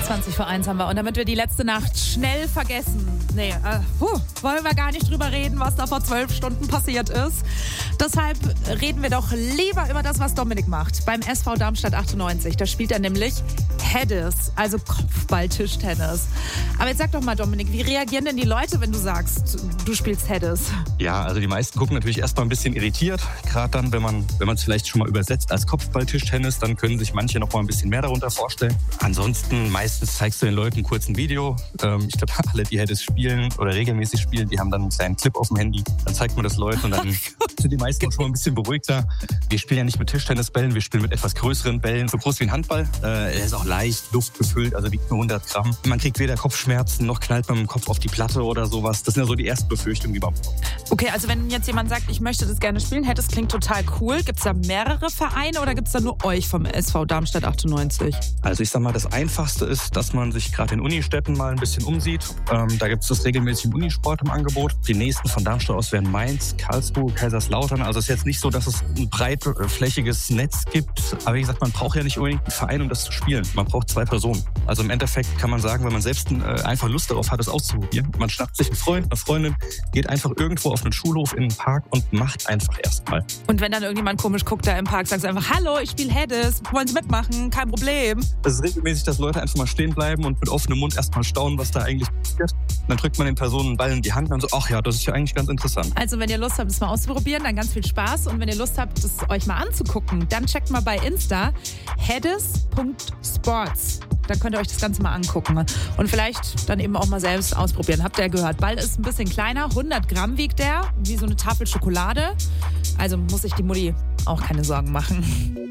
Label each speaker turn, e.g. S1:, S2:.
S1: 20:01 haben wir. Und damit wir die letzte Nacht schnell vergessen, wollen wir gar nicht drüber reden, was da vor 12 Stunden passiert ist. Deshalb reden wir doch lieber über das, was Dominik macht. Beim SV Darmstadt 98. Da spielt er nämlich Hedis, also Kopfball-Tischtennis. Aber jetzt sag doch mal, Dominik, wie reagieren denn die Leute, wenn du sagst, du spielst Hedis?
S2: Ja, also die meisten gucken natürlich erstmal ein bisschen irritiert. Gerade dann, wenn man es vielleicht schon mal übersetzt als Kopfball-Tischtennis, dann können sich manche noch mal ein bisschen mehr darunter vorstellen. Ansonsten, meistens zeigst du den Leuten kurz ein Video. Ich glaube, alle, die Hedis spielen oder regelmäßig spielen, die haben dann einen kleinen Clip auf dem Handy. Dann zeigt man das Leuten und dann sind die meisten auch schon mal ein bisschen beruhigter. Wir spielen ja nicht mit Tischtennisbällen, wir spielen mit etwas größeren Bällen, so groß wie ein Handball. Er ist auch leicht, luftbefüllt, also wiegt nur 100 Gramm. Man kriegt weder Kopfschmerzen, noch knallt man mit dem Kopf auf die Platte oder sowas. Das sind ja so die ersten Befürchtungen, die man bekommt.
S1: Okay, also wenn jetzt jemand sagt, ich möchte das gerne spielen, Hedis klingt total cool. Gibt es da mehrere Vereine oder gibt es da nur euch vom SV Darmstadt 98?
S2: Also ich sag mal, das Einfachste ist, dass man sich gerade in Unistädten mal ein bisschen umsieht. Da gibt es das regelmäßig im Unisport im Angebot. Die nächsten von Darmstadt aus wären Mainz, Karlsruhe, Kaiserslautern. Also es ist jetzt nicht so, dass es ein breitflächiges Netz gibt. Aber wie gesagt, man braucht ja nicht unbedingt einen Verein, um das zu spielen. Man braucht 2 Personen. Also im Endeffekt kann man sagen, wenn man selbst einfach Lust darauf hat, es auszuprobieren, man schnappt sich einen Freund, eine Freundin, geht einfach irgendwo auf einen Schulhof in einen Park und macht einfach erstmal.
S1: Und wenn dann irgendjemand komisch guckt da im Park, sagst du einfach, hallo, ich spiele Hedis, wollen Sie mitmachen? Kein Problem.
S2: Es ist regelmäßig, dass Leute einfach mal stehen bleiben und mit offenem Mund erstmal staunen, was da eigentlich passiert. Dann drückt man den Personen einen Ball in die Hand und dann so, ach ja, das ist ja eigentlich ganz interessant.
S1: Also wenn ihr Lust habt, es mal auszuprobieren, dann ganz viel Spaß. Und wenn ihr Lust habt, es euch mal anzugucken, dann checkt mal bei Insta hedis.sports. Da könnt ihr euch das Ganze mal angucken. Und vielleicht dann eben auch mal selbst ausprobieren. Habt ihr ja gehört, Ball ist ein bisschen kleiner, 100 Gramm wiegt der, wie so eine Tafel Schokolade. Also muss sich die Mutti auch keine Sorgen machen.